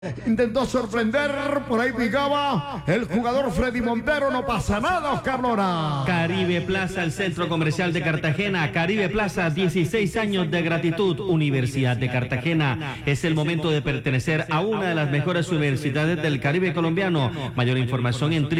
Intentó sorprender, por ahí picaba el jugador Freddy Montero, no pasa nada, Oscar Lora. Caribe Plaza, el centro comercial de Cartagena. Caribe Plaza, 16 años de gratitud. Universidad de Cartagena. Es el momento de pertenecer a una de las mejores universidades del Caribe colombiano. Mayor información en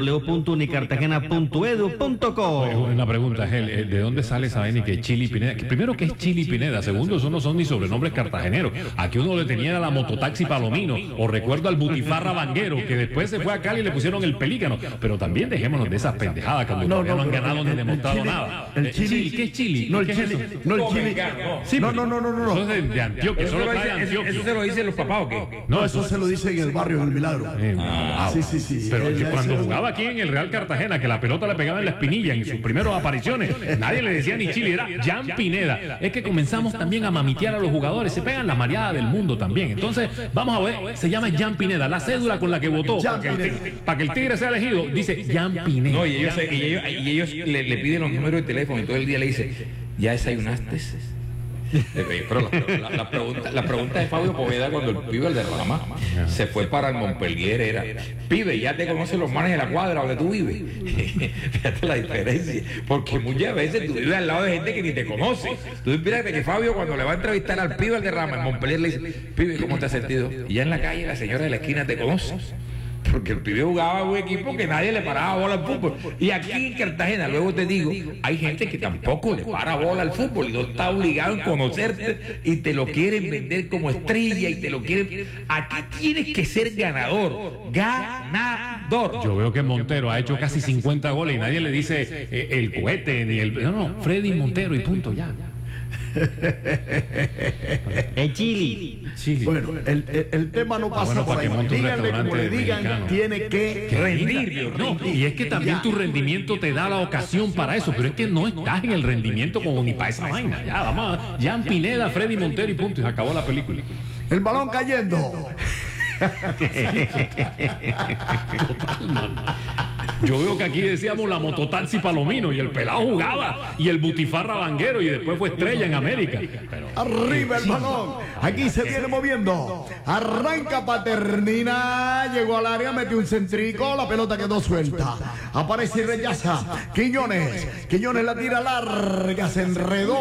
www.unicartagena.edu.co. Una pregunta, Gel, ¿de dónde sale esa vaina que Chili Pineda? Primero, ¿qué es Chili Pineda? Segundo, esos no son ni sobrenombres cartageneros. Aquí uno le tenía la mototaxi Palomino, o recuerdo al Butifarra Vanguero, que después se fue a Cali y le pusieron el Pelícano. Pero también dejémonos de esas pendejadas cuando todavía no han ganado ni demostrado nada. El Chili, ¿qué es Chili? No, el Chili, no, el Chili. Sí, no. Eso es de Antioquia, eso lo trae Antioquia. ¿Eso se lo dicen los papás o qué? No, eso se lo dice en el barrio del Milagro. Sí. Pero cuando jugaba aquí en el Real Cartagena, que la pelota le pegaba en la espinilla en sus primeras apariciones, nadie le decía ni Chili, era Jan Pineda. Es que comenzamos también a mamitear a los jugadores, se pegan la mareada del mundo también. Entonces, vamos a ver, se llama Jan Pineda, la cédula con la que votó para que el Tigre sea elegido, dice Jan Pineda. No, y ellos le piden los números de teléfono y todo el día le dicen, ¿ya desayunaste? Pero la pregunta de Fabio Poveda cuando el pibe al derrama se fue para el Montpellier era, pibe, ya te conocen los manes de la cuadra donde tú vives. Fíjate la diferencia, porque muchas veces tú vives al lado de gente que ni te conoce. Tú fíjate que Fabio cuando le va a entrevistar al pibe al derrama en Montpellier le dice, pibe, ¿cómo te has sentido? Y ya en la calle la señora de la esquina te conoce. Porque el pibe jugaba en un equipo que nadie le paraba bola al fútbol. Y aquí en Cartagena, luego te digo, hay gente que tampoco le para bola al fútbol y no está obligado a conocerte y te lo quieren vender como estrella y te lo quieren... Aquí tienes que ser ganador. Ganador. Yo veo que Montero ha hecho casi 50 goles y nadie le dice el cohete ni el... No, Freddy Montero y punto, ya. El Chili. Bueno, el tema no pasa por ahí. Díganle como le digan, tiene que rendir. No, y es que también tu rendimiento te da la ocasión para eso, pero es que no estás en el rendimiento como ni para esa vaina. Ya, vamos a Jan Pineda, Freddy Montero y punto, y se acabó la película. El balón cayendo. Yo veo que aquí decíamos la mototaxi Palomino y el pelado jugaba y el Butifarra Vanguero y después fue estrella en América. Arriba el balón, aquí se viene moviendo, arranca Paternina, llegó al área, metió un centrico, la pelota quedó suelta, aparece y rechaza Quiñones la tira larga, se enredó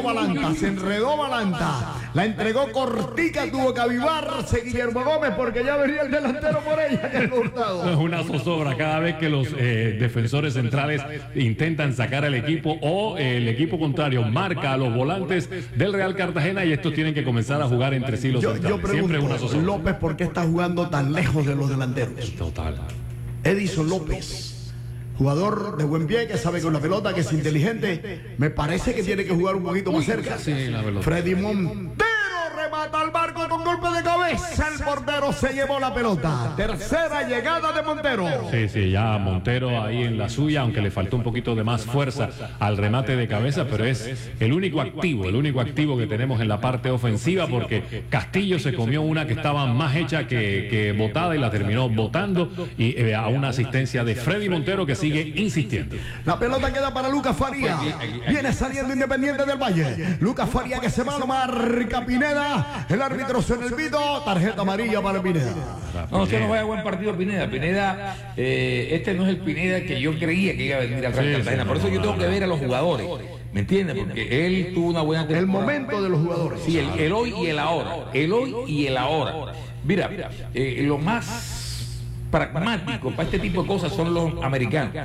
Balanta, la entregó cortica, tuvo que avivarse Guillermo Gómez porque ya venía el delantero por ella. Es una zozobra cada vez que los defensores centrales intentan sacar al equipo o el equipo contrario marca a los volantes del Real Cartagena y estos tienen que comenzar a jugar entre sí los centrales. Yo pregunto, siempre es una zozobra. López, ¿por qué está jugando tan lejos de los delanteros? Total. Edison López, jugador de buen pie que sabe con la pelota, que es inteligente, me parece que tiene que jugar un poquito más cerca. Sí, la pelota. Freddy Montero remata al barco con golpe de cabeza, el portero se llevó la pelota. Tercera llegada de Montero. Sí, ya Montero ahí en la suya, aunque le faltó un poquito de más fuerza al remate de cabeza, pero es el único activo que tenemos en la parte ofensiva, porque Castillo se comió una que estaba más hecha que botada y la terminó botando, y a una asistencia de Freddy Montero que sigue insistiendo. La pelota queda para Lucas Faría, viene saliendo Independiente del Valle. Lucas Faría que se va, lo marca Pineda. El árbitro se en el pito, tarjeta amarilla para Pineda. No, usted no vaya a buen partido Pineda. Pineda, este no es el Pineda que yo creía que iba a venir al Real Cartagena. Por eso yo tengo que ver a los jugadores. ¿Me entiendes? Porque él tuvo una buena temporada. El momento de los jugadores. Sí, el hoy y el ahora. El hoy y el ahora. Mira, lo más pragmático para este tipo de cosas son los americanos.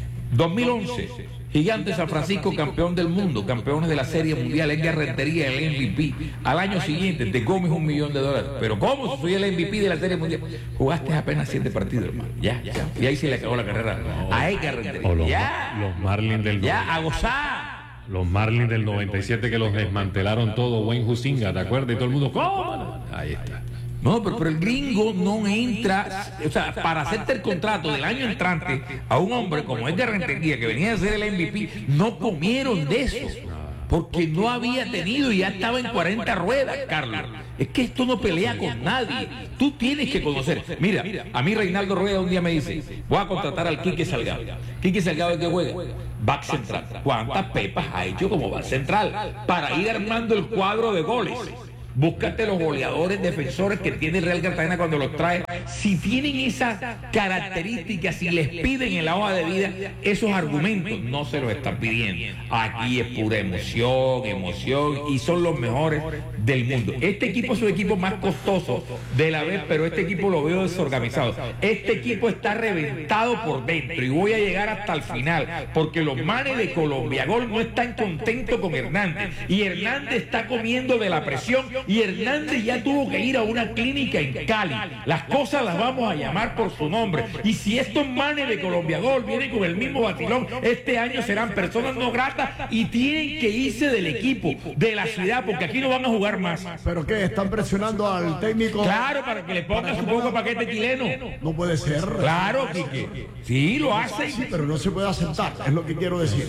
2011. Gigante San Francisco, campeón del mundo, campeones de la Serie Mundial, Edgar Rentería, el MVP. Al año siguiente te comes $1 millón. Pero ¿cómo? Soy el MVP de la Serie Mundial. Jugaste apenas 7 partidos, hermano. Ya. Y ahí se le acabó la carrera a Edgar Rentería. Los Marlins del... Ya, a gozar. Los Marlins del 97 que los desmantelaron todo, Wayne Huizinga, ¿te acuerdas? Y todo el mundo, ¿cómo? Ahí está. No, pero el gringo no entra, o sea, para hacerte el contrato del año entrante a un hombre como Edgar Rentería, que venía a ser el MVP, no comieron de eso, porque no había tenido y ya estaba en 40 ruedas, Carlos. Es que esto no pelea con nadie, tú tienes que conocer. Mira, a mí Reinaldo Rueda un día me dice, voy a contratar al Quique Salgado. ¿Quique Salgado de qué juega? Back central. ¿Cuántas pepas ha hecho como back central? Para ir armando el cuadro de goles. Búscate los goleadores defensores que tiene el Real Cartagena cuando los trae. Si tienen esas características, si les piden en la hoja de vida esos argumentos, no se los están pidiendo. Aquí es pura emoción, y son los mejores del mundo. Este equipo es un equipo más costoso de la vez, pero este equipo lo veo desorganizado. Este equipo está reventado por dentro y voy a llegar hasta el final, porque los manes de Colombiagol no están contentos con Hernández, y Hernández está comiendo de la presión, y Hernández ya tuvo que ir a una clínica en Cali. Las cosas las vamos a llamar por su nombre, y si estos manes de Colombiagol vienen con el mismo batilón, este año serán personas no gratas y tienen que irse del equipo, de la ciudad, porque aquí no van a jugar más. ¿Pero qué? ¿Están presionando al técnico? Claro, para que le ponga su poco paquete chileno. No puede ser. Claro, Quique. Sí, lo hace. Sí, pero no se puede aceptar, es lo que quiero decir.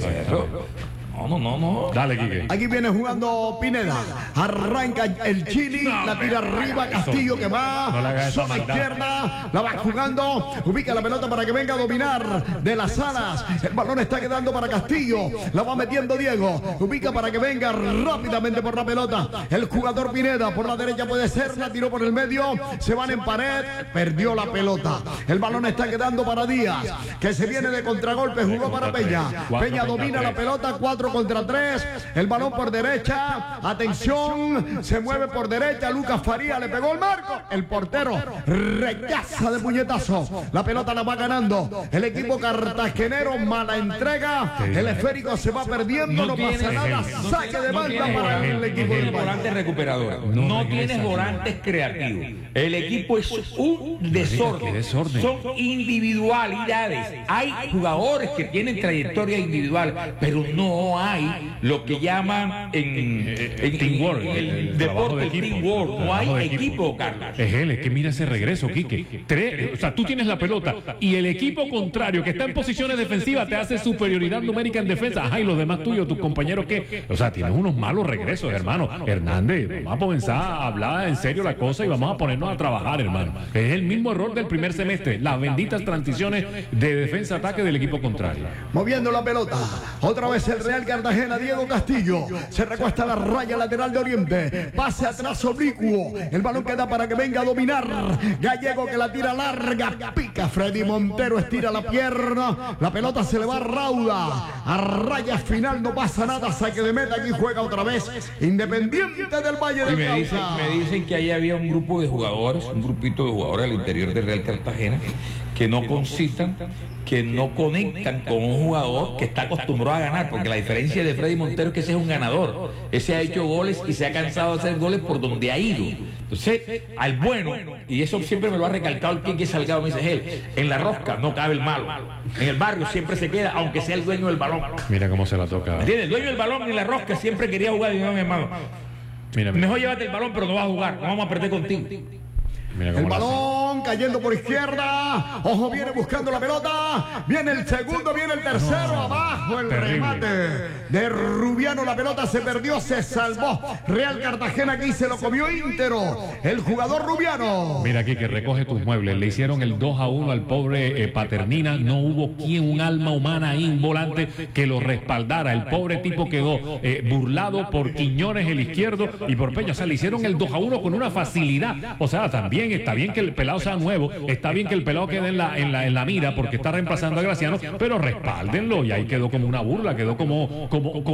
No. Dale, Quique. Aquí viene jugando Pineda. Arranca el Chili, la tira arriba, Castillo que No le va. hagas esa Zona maldad. izquierda, la va jugando. Ubica la pelota para que venga a dominar de las alas. El balón está quedando para Castillo. La va metiendo Diego. Ubica para que venga rápidamente por la pelota. El jugador Pineda por la derecha puede ser. La tiró por el medio. Se van en pared. Perdió la pelota. El balón está quedando para Díaz, que se viene de contragolpe. Jugó para Peña. Peña domina la pelota. 4 contra 3, el balón por derecha, atención, se mueve por derecha, Lucas Faría le pegó el marco, el portero rechaza de puñetazo, la pelota la va ganando el equipo cartagenero, mala entrega, el esférico se va perdiendo, no pasa nada, saque de banda para el equipo del volante recuperador, no tienes volantes creativos, el equipo es un desorden, son individualidades, hay jugadores que tienen trayectoria individual, pero no hay lo que llaman en teamwork, el el trabajo deporte de equipo. teamwork, no hay Trabajo de equipo, Carlos. Es que mira ese regreso, Quique. O sea, tú tienes la pelota y el equipo contrario que está en posiciones defensivas te hace superioridad numérica en defensa. Ajá, y los demás tuyos, tus compañeros, ¿qué? O sea, tienes unos malos regresos, hermano. Hernández, vamos a comenzar a hablar en serio la cosa y vamos a ponernos a trabajar, hermano. Es el mismo error del primer semestre, las benditas transiciones de defensa-ataque del equipo contrario. Moviendo la pelota, otra vez el Real Cartagena, Diego Castillo, se recuesta a la raya lateral de Oriente, pase atrás oblicuo, el balón queda para que venga a dominar, Gallego que la tira larga, pica Freddy Montero, estira la pierna, la pelota se le va rauda, a raya final no pasa nada, saque de meta, aquí juega otra vez Independiente del Valle Y del Cauca. me dicen que ahí había un grupo de jugadores, un grupito de jugadores al interior del Real Cartagena que no concitan, que no conectan con un jugador que está acostumbrado a ganar, porque la diferencia de Freddy Montero es que ese es un ganador, ese ha hecho goles y se ha cansado de hacer goles por donde ha ido. Entonces, al bueno, y eso siempre me lo ha recalcado el Quique Salgado, me dice él, en la rosca no cabe el malo, en el barrio siempre se queda, aunque sea el dueño del balón. Mira cómo se la toca. ¿Entiendes? El dueño del balón en la rosca siempre quería jugar, y dijo, mi hermano, Mira. mejor llévate el balón, pero no vas a jugar, no vamos a perder contigo. Mira El cómo la hace. balón cayendo por izquierda. Ojo, viene buscando la pelota. Viene el segundo, viene el tercero. Abajo el terrible. remate de Rubiano. La pelota se perdió, se salvó. Real Cartagena aquí se lo comió íntero. El jugador Rubiano. Mira aquí que recoge tus muebles. Le hicieron el 2-1 al pobre Paternina. No hubo quien, un alma humana ahí, un volante que lo respaldara. El pobre tipo quedó burlado por Quiñones, el izquierdo, y por Peña. O sea, le hicieron el 2-1 con una facilidad. O sea, también está bien que el pelado sea nuevo. Está bien que el pelado quede en la mira porque está reemplazando a Graciano. Pero respáldenlo. Y ahí quedó como una burla. Quedó como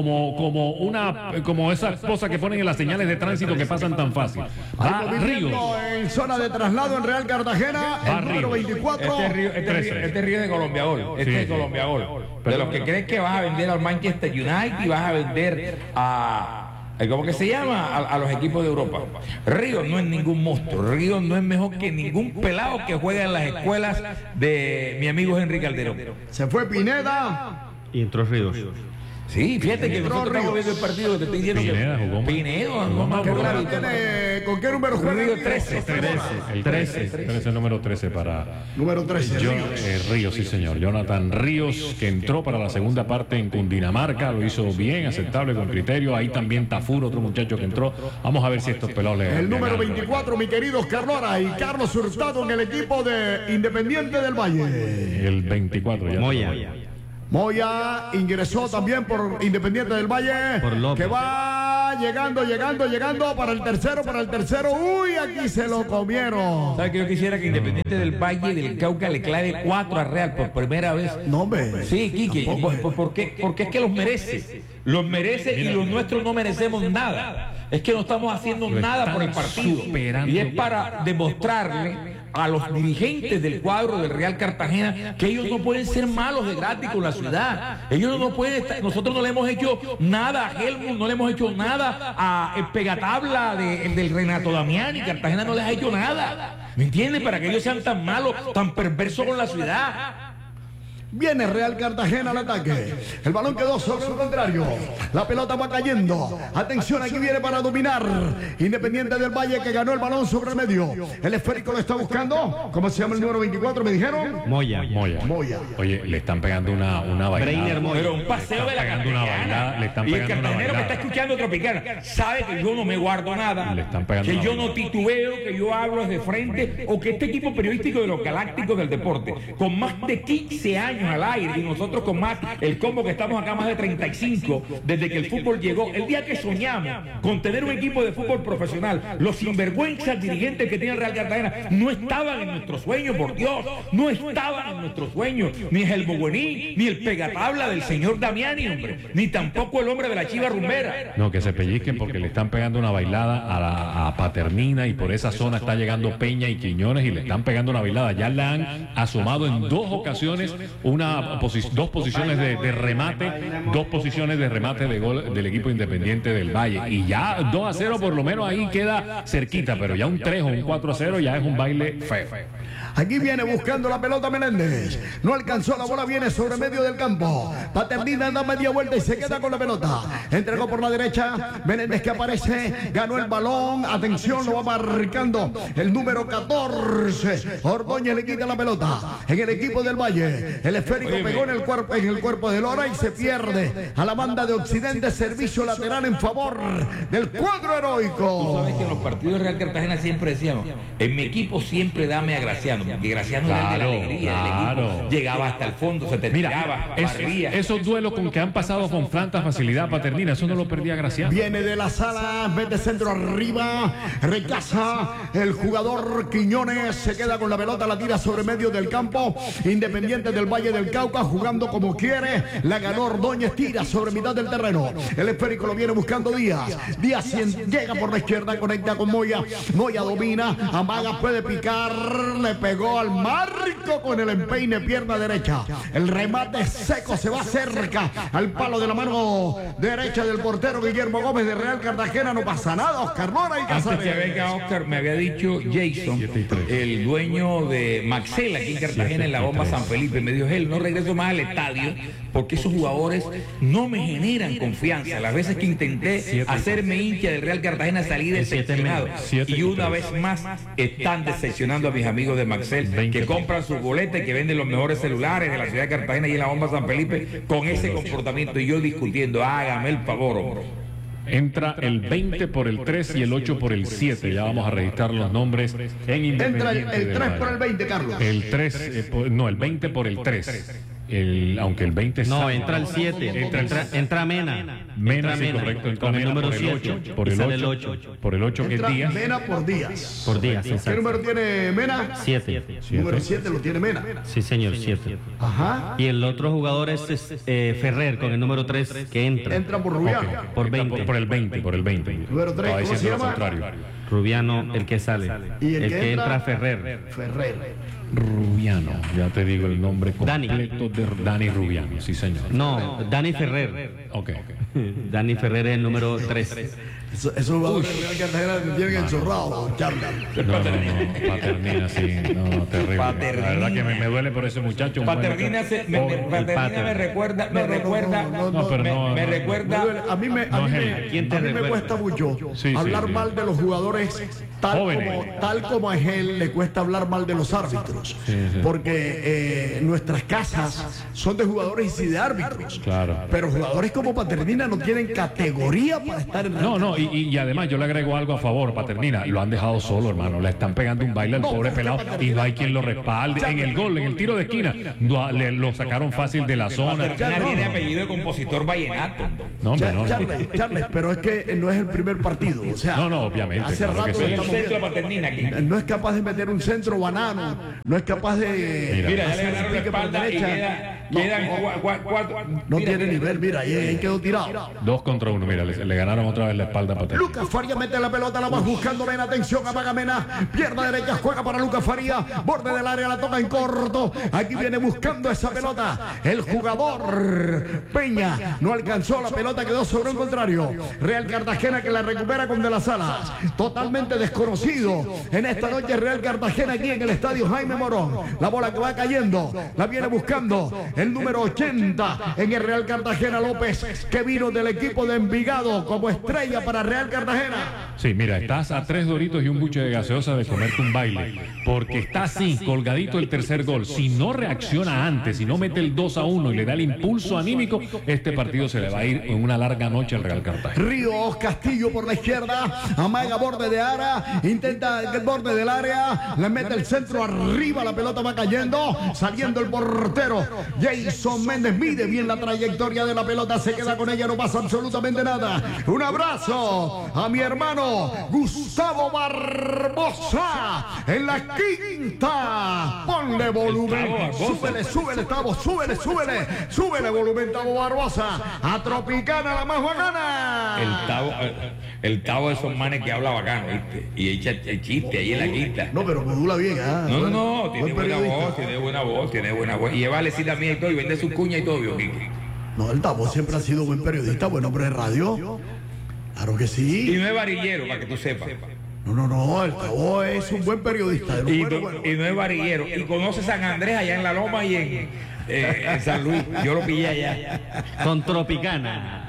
esas cosas que ponen en las señales de tránsito que pasan tan fácil. Va Ríos. En zona de traslado en Real Cartagena. Va El número Ríos. 24. Este río de Colombia Gol. Este Sí, es sí. Colombia Gol. De los que creen que vas a vender al Manchester United y vas a vender ¿cómo que se llama? A los equipos de Europa. Ríos no es ningún monstruo. Ríos no es mejor que ningún pelado que juega en las escuelas de mi amigo Henry Calderón. Se fue Pineda. Y entró Ríos. Sí, fíjate que nosotros estamos viendo el partido que te estoy diciendo. Pineda jugó mal. Pinedo, no me ¿Qué acuerdo. número tiene? ¿Con qué número juega? Río Ríos? 13. El 13, el número 13 para Número 13. Ríos, sí señor. Jonathan Ríos, que entró para la segunda parte en Cundinamarca, lo hizo bien, aceptable, con criterio. Ahí también Tafur, otro muchacho que entró. Vamos a ver si estos pelados le El número ganan. 24, mi querido Oscar Lora y Carlos Hurtado en el equipo de Independiente del Valle. El 24 ya. Moya. Moya ingresó también por Independiente del Valle. Por López. Que va llegando para el tercero. Uy, aquí se lo comieron. ¿Sabe que yo quisiera que Independiente del Valle del Cauca le clave 4 a Real por primera vez? No, hombre. Sí, Quique, ¿por qué? Porque es que los merece. Los merece y los nuestros no merecemos nada. Es que no estamos haciendo nada por el partido. Y es para demostrarle a los dirigentes del cuadro del Real Cartagena que ellos no pueden ser malos de gratis con la ciudad. Ellos no pueden estar, nosotros no le hemos hecho nada a Helmut, no le hemos hecho nada a el pegatabla del Renato Damiani. Cartagena no les ha hecho nada. ¿Me entienden? Para que ellos sean tan malos, tan perversos con la ciudad. Viene Real Cartagena al ataque. El balón quedó sobre su contrario. La pelota va cayendo. Atención, aquí viene para dominar. Independiente del Valle que ganó el balón sobre el medio. El esférico lo está buscando. ¿Cómo se llama el número 24? Me dijeron. Moya. Oye, le están pegando una bailada. Pero un paseo de la Cartagena. Le están y el pegando una cartagenero que bailada. está escuchando Tropicana sabe que yo no me guardo nada. Le están pegando Que una yo no bailada. titubeo, que yo hablo desde frente, o que este equipo periodístico de los galácticos del deporte, con más de 15 años al aire, y nosotros con más, el combo que estamos acá más de 35, desde que el fútbol llegó, el día que soñamos con tener un equipo de fútbol profesional, los sinvergüenzas dirigentes que tiene el Real Cartagena no estaban en nuestro sueño, por Dios, no estaban en nuestro sueño, ni el Boguení, ni el pegatabla del señor Damiani, hombre, ni tampoco el hombre de la chiva rumbera. No, que se pellizquen porque le están pegando una bailada a Paternina y por esa zona está llegando Peña y Quiñones y le están pegando una bailada. Ya le han asomado en 2 ocasiones dos posiciones de remate, 2 posiciones de remate de gol del equipo Independiente del Valle. Y ya 2-0 por lo menos ahí queda cerquita, pero ya un 3 o un 4-0 ya es un baile feo. Aquí viene buscando la pelota Menéndez. No alcanzó la bola, viene sobre medio del campo. Paternina da media vuelta y se queda con la pelota. Entregó por la derecha. Menéndez que aparece. Ganó el balón. Atención, lo va marcando el número 14. Ordóñez le quita la pelota. En el equipo del Valle. El esférico pegó en el cuerpo de Lora y se pierde. A la banda de Occidente, servicio lateral en favor del cuadro heroico. Tú sabes que en los partidos de Real Cartagena siempre decíamos, en mi equipo siempre dame a Graciano. Que Graciano era el de la alegría del equipo. Llegaba hasta el fondo, se te tiraba, barría. Esos duelos con que han pasado con tanta facilidad Paternina, eso no lo perdía Graciano. Viene de la sala, mete centro arriba, rechaza el jugador Quiñones, se queda con la pelota, la tira sobre medio del campo. Independiente del Valle del Cauca, jugando como quiere, la ganó Ordóñez, tira sobre mitad del terreno. El esférico lo viene buscando Díaz. Díaz llega por la izquierda, conecta con Moya. Moya domina, amaga, puede picar, le pegó al marco con el empeine, pierna derecha. El remate seco, se va cerca al palo de la mano derecha del portero Guillermo Gómez de Real Cartagena. No pasa nada, Oscar Lora y Antes que Casares. venga Oscar, me había dicho Jason, el dueño de Maxel aquí en Cartagena, en la bomba San Felipe, me dijo, él no regreso más al estadio porque esos jugadores no me generan confianza. Las veces que intenté hacerme hincha del Real Cartagena salí decepcionado. Y una vez más están decepcionando a mis amigos de Maxel, que compran sus boletas y que venden los mejores celulares de la ciudad de Cartagena y en la bomba San Felipe con ese comportamiento. Y yo discutiendo, hágame el favor, hombre. Entra el 20 por el 3 y el 8 por el 7. Ya vamos a registrar los nombres en Independiente. Entra el 3 por el 20, Carlos. El 3, no, el 20 por el 3. Aunque el 20 No, sale. entra el 7. Entra Mena. Mena, sí, correcto. Entra Con el Mena número por el 7. 8. Por el 8. Por el 8 que es Entra Díaz. Mena por Díaz. Por Díaz, ¿Qué exacto. número tiene Mena? 7. Número 7 lo tiene Mena. Sí, señor, 7. Ajá. Y el otro jugador es Ferrer con el número 3 que entra. Entra por Rubiano. Por 20. Por el 20, por el 20. Número 3, Estaba ¿cómo se diciendo lo llama? contrario. Rubiano, el que sale. ¿Y el que entra entra? Ferrer. Ferrer. Rubiano, ya te digo el nombre Dani. completo de Dani Rubiano, sí señor. No, Dani Ferrer. Ok. Dani Ferrer es el número 3. Esos jugadores de Real Cartagena me tienen enchorrado, charla. No, Paternina, sí, no, terrible. Paternina. La verdad que me duele por ese muchacho. un buen Paternina, muchacho. Paternina me recuerda, me recuerda. A mí me ¿Quién te recuerda? cuesta mucho Sí, hablar sí. mal de los jugadores Jóvenes. tal como a él le cuesta hablar mal de los árbitros. Sí. Porque nuestras casas son de jugadores y de árbitros. Claro. Pero jugadores como Paternina no tienen categoría para estar en No, y además yo le agrego algo a favor, Paternina. Lo han dejado solo, hermano. Le están pegando un baile al pobre pelado y no hay quien lo respalde. En el gol, en el tiro de esquina, lo sacaron fácil de la zona. Paternina tiene apellido de compositor vallenato. No, hombre, no. Charles, pero es que no es el primer partido. O sea, No, obviamente. hace claro que rato sí. lo El estamos centro de viendo. Paternina aquí. No es capaz de meter un centro banano, no es capaz de... Mira, ya le ganaron la pique por espalda y derecha. quedan No, cuatro. no Mira, tiene mira. nivel, mira, ahí quedó tirado. 2 contra 1, mira, le ganaron otra vez la espalda a Paternina. Lucas Faría mete la pelota, la va buscando Mena, atención a Magamena, pierna derecha, juega para Lucas Faría, borde del área, la toca en corto, aquí viene buscando esa pelota, el jugador Peña, no alcanzó la pelota, quedó sobre un contrario, Real Cartagena que la recupera con De las Alas, totalmente desconocido en esta noche Real Cartagena aquí en el estadio Jaime Morón, la bola que va cayendo, la viene buscando el número 80 en el Real Cartagena, López, que vino del equipo de Envigado como estrella para Real Cartagena. Sí, mira, estás a 3 doritos y un buche de gaseosa de comerte un baile, porque está así, colgadito el tercer gol. Si no reacciona antes, si no mete el 2-1 y le da el impulso anímico, este partido se le va a ir en una larga noche al Real Cartagena. Ríos Castillo por la izquierda, amaga borde de área, intenta el borde del área, le mete el centro arriba, la pelota va cayendo, saliendo el portero Jason Méndez, mide bien la trayectoria de la pelota, se queda con ella, no pasa absolutamente nada. Un abrazo a mi hermano Gustavo Barbosa en la quinta. Ponle volumen, súbele, Tavo, súbele volumen, Tavo Barbosa. A Tropicana, la más bacana. El Tavo de esos manes que habla bacano, ¿viste? Y echa el chiste ahí en la quinta. No, pero modula bien, ¿ah? No, tiene Buen buena periodista. voz, tiene buena voz. Y lleva a Alexis también y todo, y vende su cuña y todo, vio, Quique. No, el Tavo siempre ha sido buen periodista, buen hombre de radio. Claro que Y sí. no es varillero, para que tú sepas. No, el Tavo es un buen periodista. De lo bueno. Y no es varillero. Y conoce San Andrés allá en La Loma y en San Luis. Yo lo pillé allá. Con Tropicana.